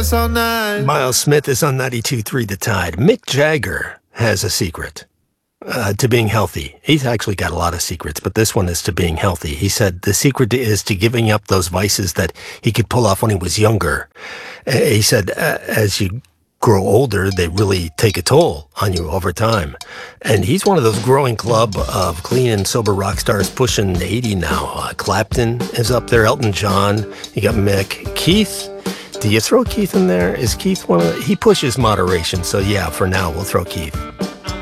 us all night. Miles Smith is on 92.3 The Tide. Mick Jagger has a secret to being healthy. He's actually got a lot of secrets, but this one is to being healthy. He said the secret is to giving up those vices that he could pull off when he was younger. He said as you grow older, they really take a toll on you over time. And he's one of those growing club of clean and sober rock stars pushing 80 now. Clapton is up there, Elton John, you got Mick. Keith, do you throw Keith in there? Is Keith one of the, he pushes moderation, so yeah, for now we'll throw Keith.